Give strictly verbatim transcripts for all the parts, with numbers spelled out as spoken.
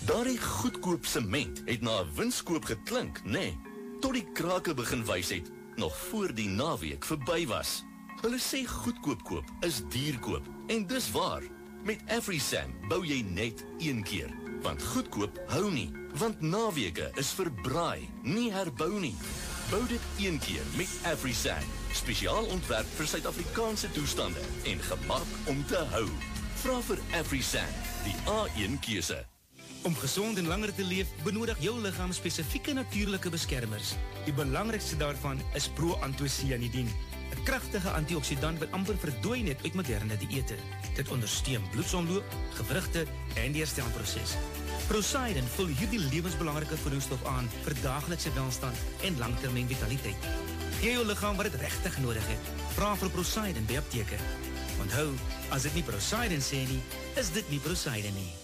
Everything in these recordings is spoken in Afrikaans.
Daardie goedkoop sement het na 'n winskoop geklink, nê? Nee, tot die krake begin wys het, nog voor die naweek verby was. Hulle sê goedkoop koop is duur koop, en dis waar. Met AfriSam bou jy net een keer, want goedkoop hou nie, want naweke is verbraai, nie herbou nie. Bou dit een keer met AfriSam, spesiaal ontwerp vir Suid-Afrikaanse toestande en gemaak om te hou. Vra vir AfriSam, die A een keuse. Om gezond en langer te leef, benodig jou lichaam spesifieke natuurlike beskermers. Die belangrikste daarvan is pro-anthocyanidin, 'n kragtige antioxidant wat amper verdwyn het uit moderne dieete. Dit ondersteun bloedsomloop, gewrigte en die herstelproses. Procyden vul hierdie lewensbelangrike voedingsstof aan vir daaglikse welstand en langtermyn vitaliteit. Gee jou liggaam wat dit regtig nodig het. Vra vir Procyden by apteke. Onthou, as dit nie Procyden sê nie, is dit nie Procyden nie.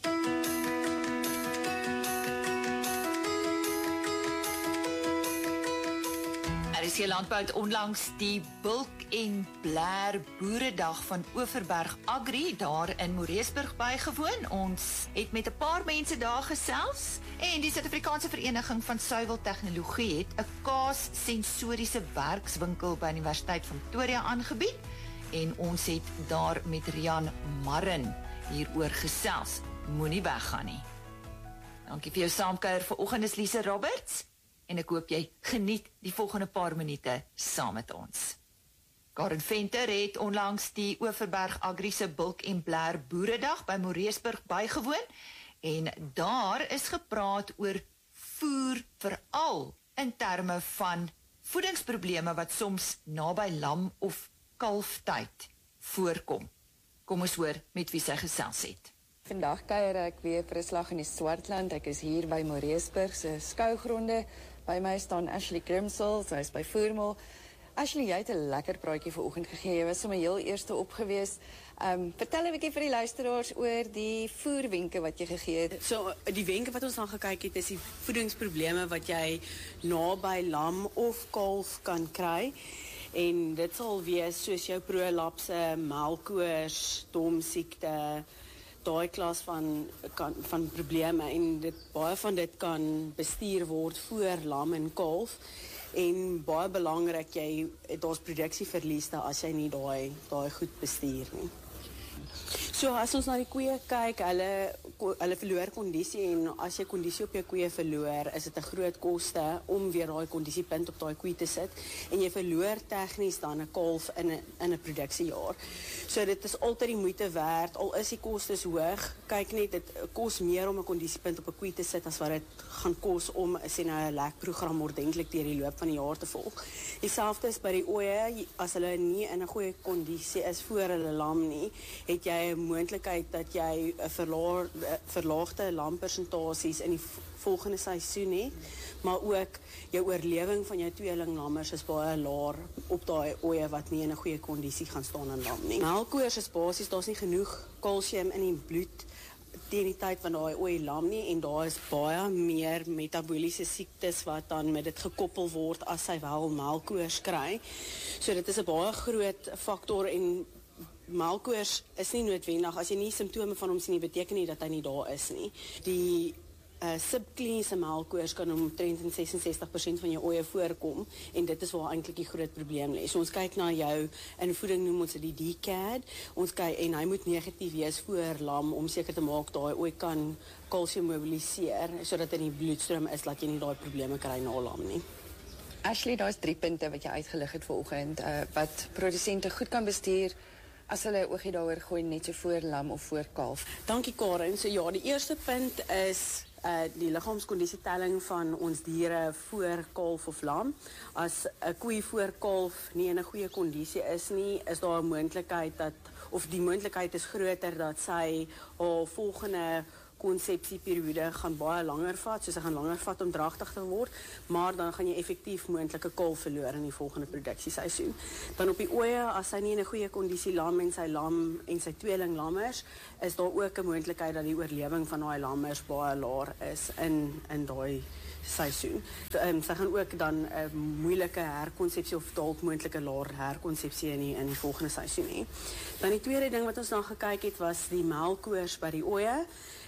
R S C Landbou het onlangs die Bulk en Blair Boeredag van Overberg Agri daar in Moreesburg bygewoon. Ons het met 'n paar mense daar gesels en die Suid-Afrikaanse Vereniging van Suiweltegnologie het 'n kaas-sensoriese werkswinkel by Universiteit van Pretoria aangebied en ons het daar met Rian Marrin hieroor gesels. Moenie weggaan nie. Dankie vir jou saamkuier vanoggend, is Lise Roberts. En ek hoop jy geniet die volgende paar minute saam met ons. Karen Venter het onlangs die Overberg Agri se Bulk en Blair Boeredag by Moreesburg bygewoon en daar is gepraat oor voer, veral in terme van voedingsprobleme wat soms naby lam of kalftyd voorkom. Kom ons hoor met wie sy gesels het. Vandag kuier ek weer vir 'n slag in die Swartland. Ek is hier by Moreesburg se skougronde. By my staan Ashley Grimsel, sy is by Voermol. Ashley, jy het 'n lekker praatjie vanoggend gegee. Jy was sommer heel eerste op gewees. Um, vertel 'n bietjie vir die luisteraars oor die voerwenke wat jy gegee het. So, die wenke wat ons dan gekyk het, is die voedingsprobleme wat jy naby lam of kalf kan kry. En dit sal wees soos jou prolapse, melkkoors, domsiekte, daai klas van kan, van probleme en dit baie van dit kan bestuur word voor lam en kalf en baie belangrik jy daar's produksieverlies as jy nie daai daai goed bestuur nie. So as ons na die koeie kyk, hulle hulle verloor kondisie en as jy kondisie op jou koeie verloor, is dit 'n groot koste om weer daai kondisiepunt op daai koe te sit en jy verloor tegnies dan 'n kalf in 'n in 'n produksiejaar. So dit is altyd die moeite werd, al is die kostes hoog, kyk net dit kos meer om 'n kondisiepunt op 'n koe te sit as wat dit gaan kos om sê nou 'n lekprogram ordentlik deur die loop van die jaar te volg. Dieselfde is by die ooe, as hulle nie in 'n goeie kondisie is voor hulle lam nie, het jy 'n moontlikheid dat jy 'n verlaag, verlaagde lampersentasies in die volgende seisoen het, maar ook jou oorlewing van jou tweelinglammers is baie laer op daai ooe wat nie in 'n goeie kondisie gaan staan en lam nie. Melkkoors is basies, daar's nie genoeg kalsium in die bloed teen die tyd van daai ooi lam nie en daar is baie meer metaboliese siektes wat dan met dit gekoppel word as hy wel melkkoors kry. So dit is 'n baie groot faktor en melkkoors is nie noodwendig, as jy nie simptome van hom sien nie, beteken nie dat hy nie daar is nie. Die uh, subkliniese melkkoors kan omtrent in ses en ses stig persent van jou ooe voorkom en dit is waar eintlik die groot probleem lê. So ons kyk na jou in voeding noem ons dit die D C A D. Ons kyk en hy moet negatief wees voor lam om seker te maak daai ooi kan kalsium mobiliseer sodat in die bloedstroom is dat jy nie daai probleme kry na lam nie. Ashley, daar's drie punte wat jy uitgelig het vanoggend uh, wat produsente goed kan bestuur as hulle oogie daaroor gooi net so voor lam of voor kalf. Dankie Karen. So ja, die eerste punt is uh, die liggaamskondisietelling van ons diere voor kalf of lam. As 'n koe voor kalf nie in 'n goeie kondisie is nie, is daar 'n moontlikheid dat of die moontlikheid is groter dat sy haar volgende konsepsieperiode gaan baie langer vat, so sy gaan langer vat om dragtig te word, maar dan gaan jy effektief moontlike kalf verloor in die volgende produksieseisoen. Dan op die ooe, as sy nie in 'n goeie kondisie lam en sy lam en sy tweeling lammers, is daar ook 'n moontlikheid dat die oorlewing van daai lammers baie laer is in in daai seisoen. Um, sy gaan ook dan 'n uh, moeilike herkonsepsie of dalk moontlike laer herkonsepsie in die, in die volgende seisoen hê. Dan die tweede ding wat ons dan gekyk het was die melkkoors by die ooe.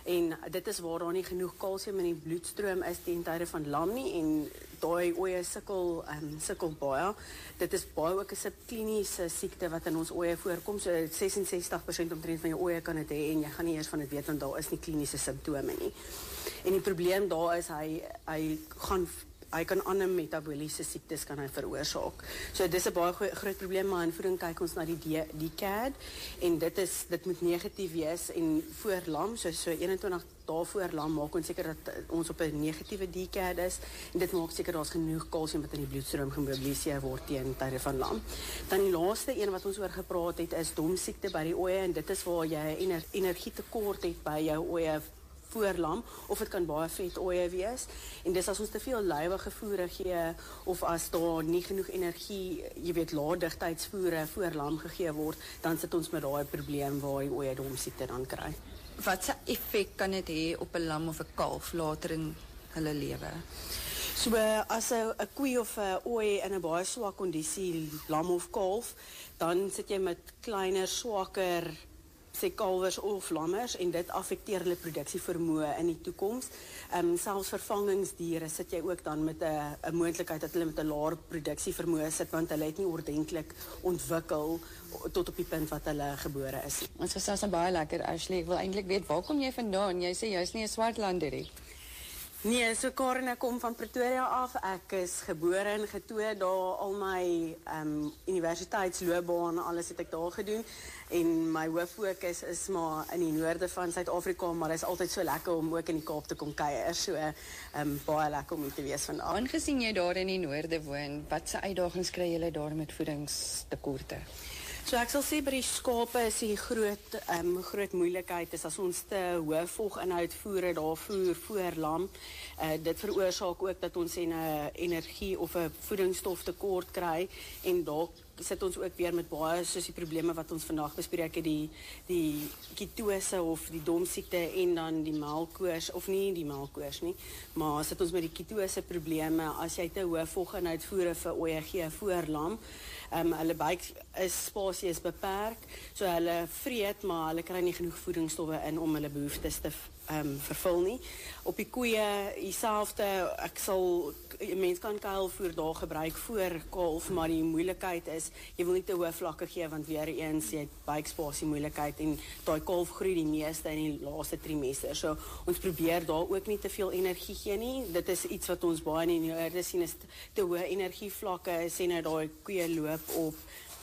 En dit is waar daar nie genoeg kalsium in die bloedstroom is ten tye van lam nie en daai oeye sukkel um, sukkel baie. Dit is baie ook 'n subkliniese siekte wat in ons oeye voorkom. So ses en sestig persent omtrent van jou oeye kan dit hê en jy gaan nie eers van dit weet want daar is nie kliniese simptome nie. En die probleem daar is hy hy gaan hy kan ander metaboliese siektes kan hy veroorsaak. So dis 'n baie groot probleem, maar in voeding kyk ons na die D C A D en dit is dit moet negatief wees en voor lam, so so eenentwintig dae voor lam maak ons seker dat ons op 'n negatiewe D C A D is en dit maak seker daar's genoeg kalsium wat in die bloedstroom gemobiliseer word teen tye van lam. Dan die laaste een wat ons oor gepraat het is domsiekte by die oeye en dit is waar jy ener, energietekort het by jou oeye voor lam, of het kan baie vet oeye wees, en dis as ons te veel luiwige voere gee, of as daar nie genoeg energie, jy weet, laagdigtheidsvoere voor lam gegee word, dan sit ons met daai probleem waar die oeye domsiekte dan kry. Wat se effek kan dit hê op 'n lam of 'n kalf later in hulle lewe? So as 'n koei of 'n ooi in 'n baie swak kondisie, lam of kalf, dan sit jy met kleiner, swakker sê kalwers of lammers en dit affekteer hulle produksievermoë in die toekoms. Ehm um, selfs vervangingsdiere sit jy ook dan met 'n 'n moontlikheid dat hulle met 'n laer produksievermoë sit want hulle het nie ordentlik ontwikkel tot op die punt wat hulle gebore is. Ons gesels nou baie lekker, Ashley. Ek wil eintlik weet, waar kom jy vandaan? Jy sê jy's nie 'n Swartlander nie. Nee, so Karen, ek kom van Pretoria af. Ek is gebore en getoe daar, al my um, universiteitsloopbaan, alles het ek daar gedoen. En my hooffokus is maar in die noorde van Suid-Afrika, maar dit is altyd so lekker om ook in die Kaap te kom kuier. So um, baie lekker om hier te wees vandag. Aangesien jy daar in die noorde woon, wat se uitdagings kry julle daar met voedingstekorte? So ek sal sê by die skape is die groot um, groot moeilikheid is as ons te hoë voginhoud voere daar voer voor lam. Uh, dit veroorsaak ook dat ons 'n energie of 'n voedingsstof tekort kry en daar sit ons ook weer met baie soos die probleme wat ons vandag bespreek het, die die ketose of die domsiekte en dan die melkkoors of nie die melkkoors nie, maar sit ons met die ketose probleme as jy te hoë voginhoud voere vir oeye gee voor lam. Um, hulle buik is spasie is beperk, so hulle vreet, maar hulle kry nie genoeg voedingsstowwe in om hulle behoeftes te um, vervul nie. Op die koeie dieselfde, ek sal, mens kan kuilvoer daar gebruik voor kalf, maar die moeilikheid is, jy wil nie te hoë vlakke gee, want weer eens, jy het buikspasie moeilikheid, en daai kalf groei die meeste in die laaste trimester, so ons probeer daar ook nie te veel energie gee nie, dit is iets wat ons baie in die noorde sien, is te hoë energievlakke, sê nou daai koeie loop op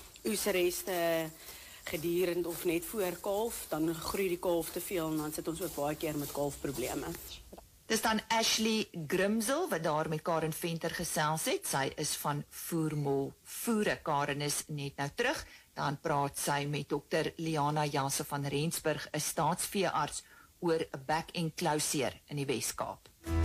oesreste gedurend of net voor kalf, dan groei die kalf te veel en dan sit ons ook baie keer met kalfprobleme. Dis dan Ashley Grimsel wat daar met Karen Venter gesels het. Sy is van Voermol Voere. Karen is net nou terug. Dan praat sy met dokter Liana Janse van Rensburg, 'n staatsveearts, oor 'n bek-en-klauseer in die Wes-Kaap.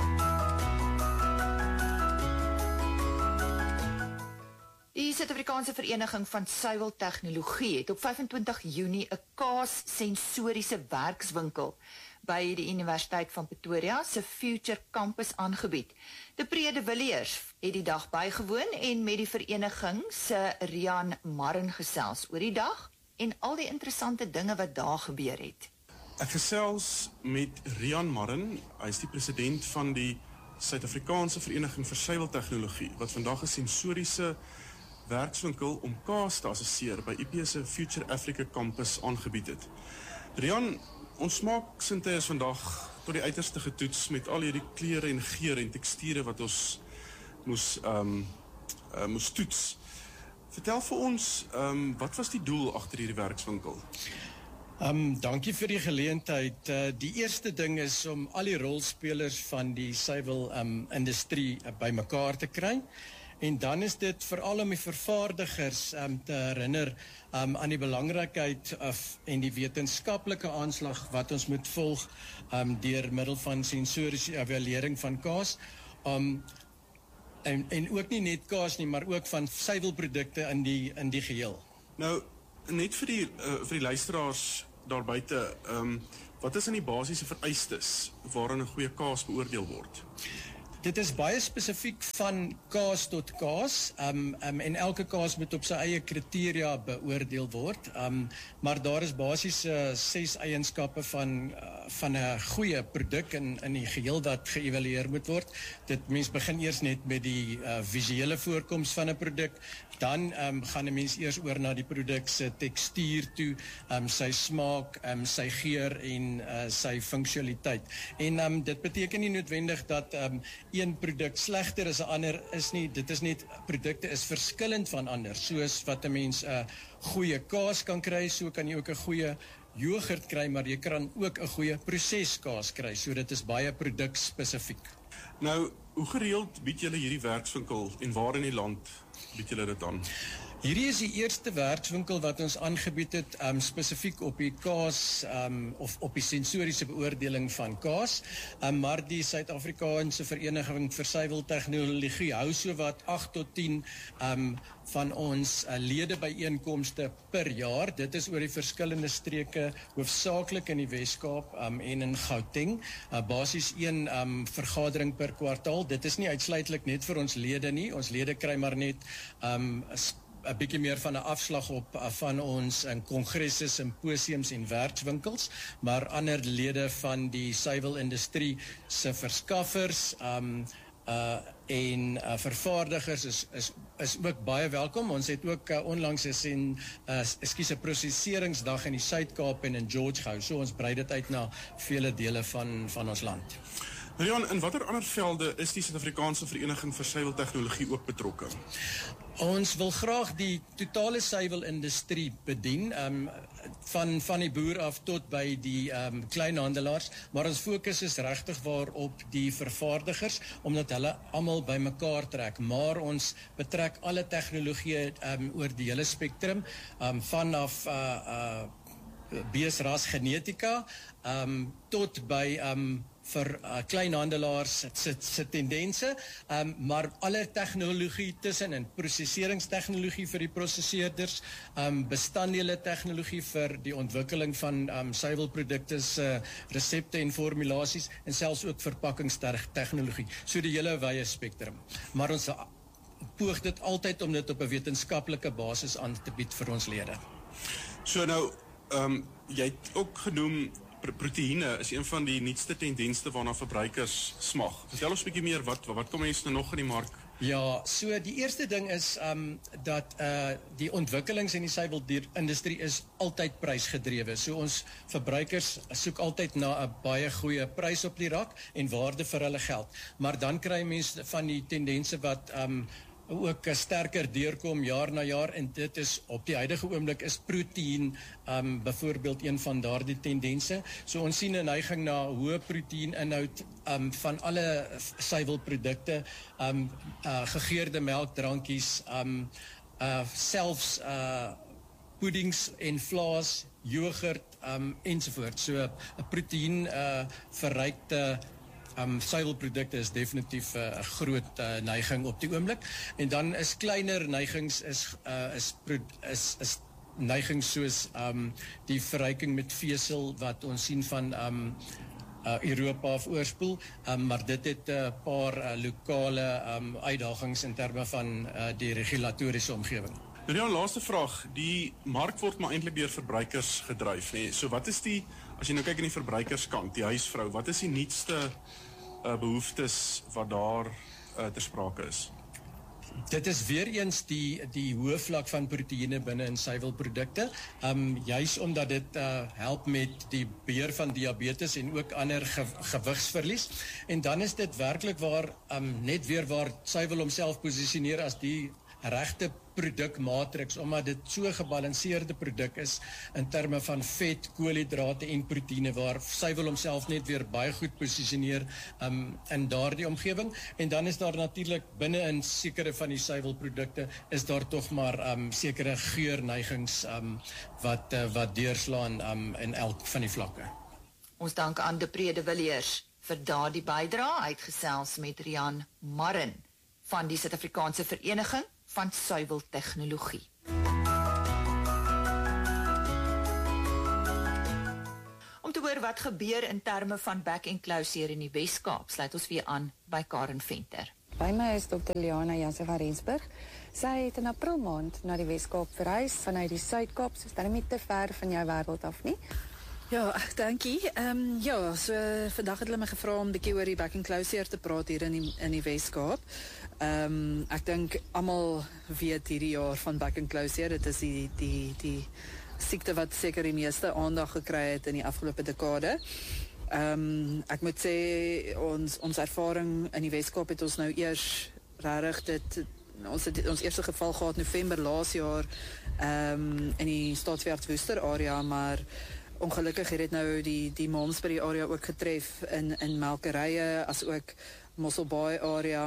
Die Suid-Afrikaanse Vereniging van Suiweltegnologie het op vyf en twintig Junie 'n kaas-sensoriese werkswinkel by die Universiteit van Pretoria se Future Campus aangebied. De Pre de Villiers het die dag bygewoon en met die vereniging se Rian Marren gesels oor die dag en al die interessante dinge wat daar gebeur het. Ek gesels met Rian Marren, hy is die president van die Suid-Afrikaanse Vereniging vir Suiweltegnologie, wat vandag 'n sensoriese werkswinkel om kaas te assesseer by I P se Future Africa Campus aangebied het. Rian, ons smaaksinte is vandag tot die uiterste getoets met al hierdie kleure en geure en teksture wat ons moes, um, uh, moes toets. Vertel vir ons, um, wat was die doel agter hierdie werkswinkel? Um, dankie vir die geleentheid. Uh, die eerste ding is om al die rolspelers van die suiwel um, industrie uh, by mekaar te kry. En dan is dit veral om die vervaardigers um, te herinner um, aan die belangrikheid of, en die wetenskaplike aanslag wat ons moet volg um, deur middel van sensoriese evaluering van kaas. Um, en, en ook nie net kaas nie, maar ook van suiwelprodukte in die, in die geheel. Nou, net vir die, uh, vir die luisteraars daar buite, um, wat is in die basiese vereistes waarin 'n goeie kaas beoordeel word? Dit is baie spesifiek van kaas tot kaas, um, um, en elke kaas moet op sy eie kriteria beoordeel word, um, maar daar is basies uh, ses eienskappe van uh, van 'n goeie produk in in die geheel wat geëvalueer moet word. Dit mens begin eers net met die uh, visuele voorkoms van 'n produk, dan um, gaan 'n mens eers oor na die produk se tekstuur toe, um, sy smaak, um, sy geur en uh, sy funksionaliteit. En um, dit beteken nie noodwendig dat um, een produk slegter as 'n ander is nie. Dit is net produkte is verskillend van ander, soos wat 'n mens 'n uh, goeie kaas kan kry, so kan jy ook 'n goeie yoghurt kry, maar jy kan ook 'n goeie proseskaas kry, so dit is baie produkspesifiek. Nou, hoe gereeld bied julle hierdie werkswinkel en waar in die land bied julle dit aan? Hierdie is die eerste werkswinkel wat ons aangebied het, um, spesifiek op die kaas, um, of op die sensoriese beoordeling van kaas, um, maar die Suid-Afrikaanse Vereniging vir Suiweltegnologie hou so wat agt tot tien um, van ons uh, lede byeenkomste per jaar. Dit is oor die verskillende streke, hoofsaaklik in die Wes-Kaap um, en in Gauteng. Uh, basies een um, vergadering per kwartaal. Dit is nie uitsluitlik net vir ons lede nie. Ons lede kry maar net um, 'n bietjie meer van 'n afslag op van ons in kongresse, simposiums en werkswinkels, maar ander lede van die suiwelindustrie se verskaffers um, uh, en uh, vervaardigers is, is, is ook baie welkom. Ons het ook uh, onlangs gesien, uh, ekskuus, 'n proseseringsdag in die Suid-Kaap en in George gehou, so ons brei dit uit na vele dele van, van ons land. Rian, in watter ander velde is die Suid-Afrikaanse Vereniging vir Suiweltegnologie ook betrokke? Ons wil graag die totale suiwelindustrie bedien, um, van, van die boer af tot by die um, kleinhandelaars, maar ons fokus is regtig waar op die vervaardigers, omdat hulle almal by mekaar trek, maar ons betrek alle tegnologie um, oor die hele spektrum, um, vanaf uh, uh, beesras genetika, um, tot by um, vir uh, kleinhandelaars se, se tendense, um, maar alle tegnologie tussenin, proseseringstegnologie vir die prosesseerders, um, bestanddele tegnologie vir die ontwikkeling van um, suiwelprodukte se resepte en formulasies, en selfs ook verpakkingstegnologie, so die hele wye spektrum. Maar ons poog dit altyd om dit op 'n wetenskaplike basis aan te bied vir ons lede. So nou, um, jy het ook genoem proteïene is een van die nuutste tendense waarna verbruikers smag. Vertel ons 'n bietjie meer, wat wat kom mense nou nog in die mark? Ja, so die eerste ding is um, dat uh, die ontwikkelings in die suiwelindustrie is altyd prysgedrewe. So ons verbruikers soek altyd na 'n baie goeie prys op die rak en waarde vir hulle geld. Maar dan kry mense van die tendense wat um, ook sterker deurkom jaar na jaar, en dit is op die huidige oomblik is proteïen um, byvoorbeeld een van daardie tendense. So ons sien 'n neiging na hoë proteïeninhoud um, van alle suiwelprodukte, um, uh, gegeurde melkdrankies, um, uh, selfs uh, puddings en vlaas, yoghurt um, ensovoort. So 'n proteïen uh, verrykte Um, suiwelprodukte is definitief 'n uh, groot uh, neiging op die oomblik, en dan is kleiner neigings is uh, is, is is neigings soos um, die verryking met vesel wat ons sien van um, uh, Europa of oorspoel, um, maar dit het 'n uh, paar uh, lokale um, uitdagings in terme van uh, die regulatoriese omgewing. Nou ja, laaste vraag, die mark word maar eintlik deur verbruikers gedryf, nee. So wat is die, as jy nou kyk aan die verbruikerskant, die huisvrou, wat is die nuutste uh, behoeftes wat daar uh, ter sprake is? Dit is weer eens die, die hoë vlak van proteïene binne in suiwelprodukte, um, juis omdat dit uh, help met die beheer van diabetes en ook ander ge, gewigsverlies, en dan is dit werklik waar, um, net weer waar suiwel homself posisioneer as die regte produkmatrix, omdat dit so gebalanseerde produk is in terme van vet, koolhidrate en proteïene, waar suiwel homself net weer baie goed posisioneer um, in daardie omgewing. En dan is daar natuurlik binne in sekere van die suiwelprodukte is daar tog maar um, sekere geurneigings um, wat uh, wat deurslaan um, in elk van die vlakke. Ons dank aan Depree de Villiers vir daardie bydrae. Uitgesels met Rian Marren van die Suid-Afrikaanse Vereniging van Suiweltegnologie. Om te hoor wat gebeur in terme van back enclosure in die Wes-Kaap, sluit ons weer aan by Karen Venter. By my is dokter Liana Jansen van Rensburg. Sy het in April maand na die Wes-Kaap verhuis vanuit die Suid-Kaap, so is dit nie te ver van jou wêreld af nie. Ja, ag, dankie. Ehm um, ja, so vandag het hulle my gevra om 'n bietjie oor die back and closure te praat hier in die, in die Weskaap. Ehm um, ek dink almal weet hierdie jaar van back and closure. Dit is die die die siekte wat seker die meeste aandag gekry het in die afgelope dekade. Ehm um, ek moet sê ons ons ervaring in die Weskaap het ons nou eers regtig dit ons het ons eerste geval gehad November laas jaar ehm um, in die Staatsfees Woester area, maar ongelukkig het dit nou die die Malmesbury area ook getref in in melkerye as ook Mosselbaai area.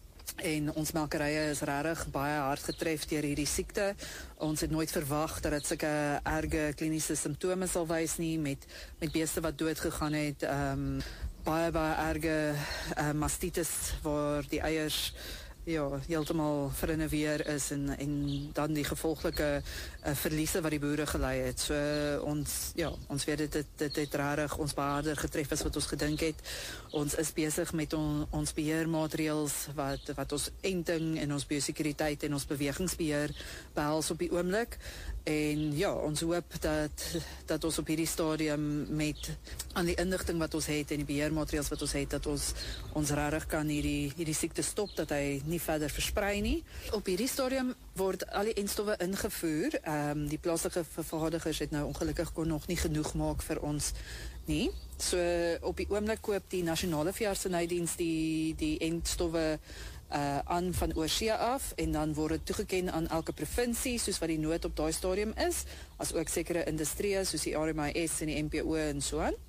En ons melkerye is regtig baie hard getref deur hierdie siekte. Ons het nooit verwag dat dit sulke erge kliniese simptome sal wys nie, met met beeste wat dood gegaan het. Ehm um, baie baie erge uh, mastitis waar die eiers ja, heeltemal verinneweer is en en dan die gevolglike uh, verliese wat die boere gelei het. So uh, ons ja, ons weet dit dit, dit het regtig ons baie harder getref as wat ons gedink het. Ons is besig met on, ons beheermaatreëls wat wat ons enting en ons biosekuriteit en ons bewegingsbeheer behels op die oomblik. En ja, ons hoop dat dat ons op hierdie stadium met aan die inligting wat ons het en die beheermaatreëls wat ons het, dat ons ons regtig kan hierdie hierdie siekte stop, dat hy nie verder versprei nie. Op hierdie stadium word al die enstowwe ingevoer. Ehm um, die plaaslike vervaardigers het nou ongelukkig kon nog nie genoeg maak vir ons nie. So op die oomblik koop die nasionale veeartsenydiens die die entstowwe uh, aan van oorsee af en dan word dit toegeken aan elke provinsie soos wat die nood op daai stadium is, as ook sekere industrieë soos die R M I S en die M P O en so aan.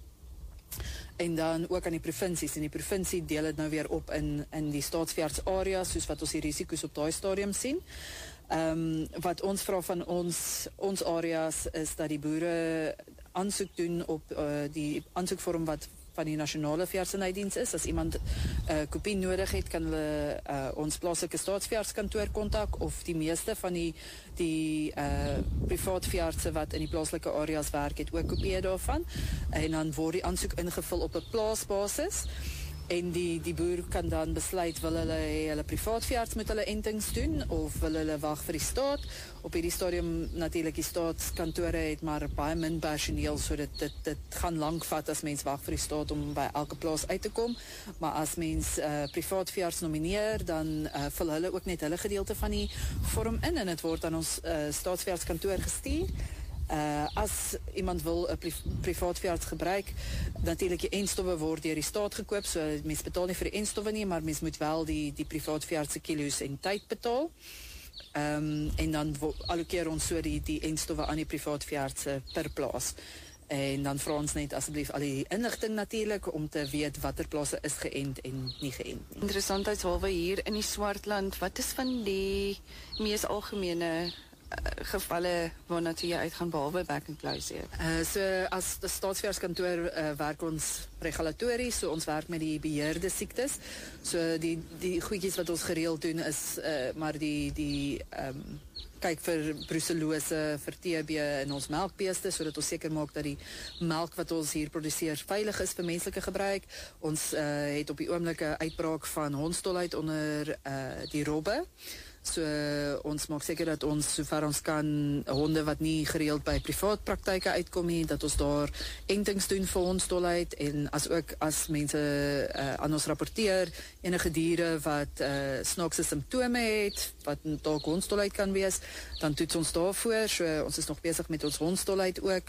En dan ook aan die provinsies en die provinsie deel dit nou weer op in in die staatsveearts areas soos wat ons die risiko's op daai stadium sien. Ehm um, wat ons vra van ons ons areas is dat die boere aansoek doen op uh, die aansoekvorm wat van die nasionale veeartsenydiens is. As iemand 'n uh, kopie nodig het, kan hulle uh, ons plaaslike staatsveeartskantoor kontak of die meeste van die die uh, privaat veeartse wat in die plaaslike areas werk het ook kopieë daarvan. En dan word die aansoek ingevul op 'n plaasbasis. En die die boer kan dan besluit, wil hulle hê hulle privaat veearts met hulle entings doen of wil hulle wag vir die staat. Op hierdie stadium natuurlik die staatskantore het maar baie min personeel, so dit dit dit gaan lank vat as mens wag vir die staat om by elke plaas uit te kom. Maar as mens uh, privaat veearts nomineer, dan uh, vul hulle ook net hulle gedeelte van die vorm in en dit word aan ons uh, staatsveeartskantoor gestuur. Uh, as iemand wil 'n pri privaat veearts gebruik, natuurlik die enstowwe word deur die staat gekoop, so mens betaal nie vir die enstowwe nie, maar mens moet wel die die privaat veearts se kilos en tyd betaal. Ehm um, en dan allokeer ons so die die enstowwe aan die privaat veeartse per plaas. En dan vra ons net asseblief al die inligting natuurlik om te weet watter plase is geënt en nie geënt nie. Interessantheidshalwe hier in die Swartland, wat is van die mees algemene Uh, gevalle waarna toe jy uitgaan behalwe back and closure? Uh, so as die staatsveeartskantoor uh, werk ons regulatories, so ons werk met die beheerde siektes. So die die goedjies wat ons gereeld doen is uh, maar die die um, kyk vir brucellose, vir T B in ons melkbeeste, sodat ons seker maak dat die melk wat ons hier produseer veilig is vir menslike gebruik. Ons uh, het op die oomblik 'n uitbraak van hondstolheid onder uh, die robbe. So uh, ons maak seker dat ons sover ons kan honde wat nie gereeld by privaat praktyke uitkom nie, dat ons daar entings doen vir hondstolheid en as ook as mense uh, aan ons rapporteer enige diere wat uh, snaakse simptome het wat dalk hondstolheid kan wees, dan toets ons daarvoor. So uh, ons is nog besig met ons hondstolheid ook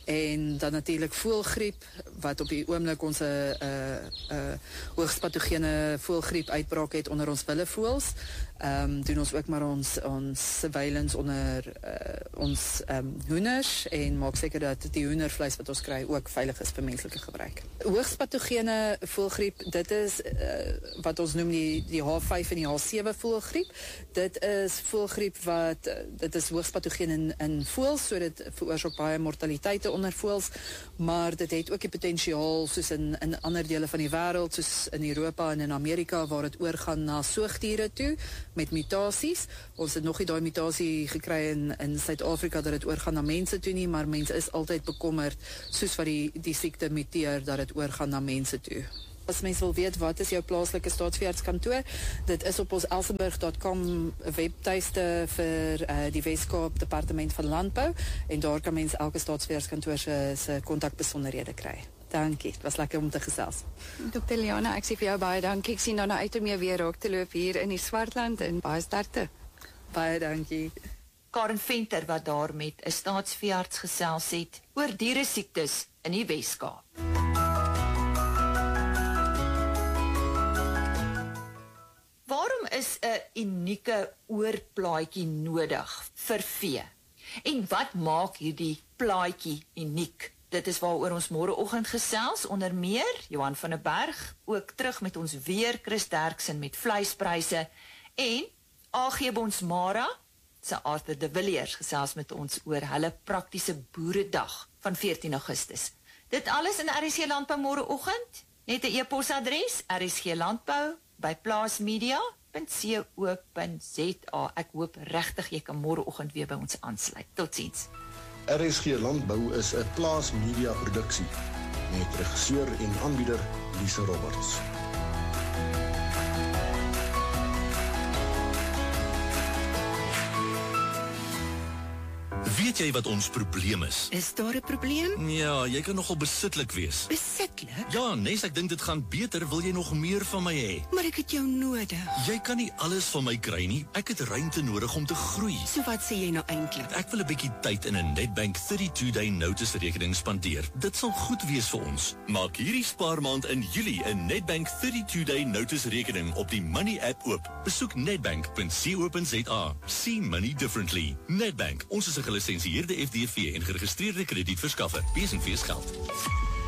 en dan natuurlik voëlgriep wat op die oomblik ons 'n uh, uh, hoogs patogene voëlgriep uitbraak het onder ons willevoëls. Ehm um, doen ons ook maar ons ons surveillance onder uh, ons ehm um, hoenders en maak seker dat die hoendervleis wat ons kry ook veilig is vir menslike gebruik. Hoogs patogene voëlgriep, dit is uh, wat ons noem die die H vyf en die H sewe voëlgriep. Dit is voëlgriep wat uh, dit is hoogs patogene in in voëls, so dit veroorsaak baie mortaliteite onder voëls, maar dit het ook die potensiaal soos in in ander dele van die wêreld, soos in Europa en in Amerika waar dit oorgaan na soogdiere toe met mutasies. Ons het nog nie daai mutasie gekry in in Suid-Afrika dat dit oorgaan na mense toe nie, maar mense is altyd bekommerd soos wat die die siekte muteer dat dit oorgaan na mense toe. As mens wil weet wat is jou plaaslike staatsveeartskantoor, dit is op ons elsenburg dot com webtuiste vir uh, die Wes-Kaap Departement van Landbou en daar kan mens elke staatsveeartskantoor se se kontakbesonderhede kry. Dankie, het was lekker om te gesels. dokter Liana, ek sê vir jou baie dankie. Ek sien nou uit om jou weer raak te loop hier in die Swartland en baie sterkte. Baie dankie. Karen Venter wat daar met 'n staatsveearts gesels het oor diere siektes in die Wes-Kaap. Waarom is 'n unieke oorplaatjie nodig vir vee? En wat maak hierdie plaatjie uniek? Dit is waaroor ons môreoggend gesels, onder meer Johan van der Berg, ook terug met ons weer Chris Derksen met vleispryse en A G Bonsmara, se Arthur de Villiers gesels met ons oor hulle praktiese boeredag van veertien Augustus. Dit alles in R S G Landbou môreoggend. Net 'n e-posadres r s g landbou by plaasmedia punt co punt z a. Ek hoop regtig jy kan môreoggend weer by ons aansluit. Totsiens. R S G Landbou is 'n Plaas Media produksie met regisseur en aanbieder Lise Roberts. Weet jy wat ons probleem is? Is daar 'n probleem? Ja, jy kan nogal besitlik wees. Besitlik? Ja, Nes, ek dink dit gaan beter, wil jy nog meer van my hê? Maar ek het jou nodig. Jy kan nie alles van my kry nie. Ek het ruimte nodig om te groei. So wat sê jy nou eintlik? Ek wil 'n bietjie tyd in 'n Nedbank thirty-two day notice rekening spandeer. Dit sal goed wees vir ons. Maak hierdie spaarmaand in Julie 'n Nedbank thirty-two day notice rekening op die Money app oop. Besoek nedbank punt co punt z a. See money differently. Nedbank, ons is 'n gelisensieerde F D V en geregistreerde kredietverskaffer. Bees en fees geld.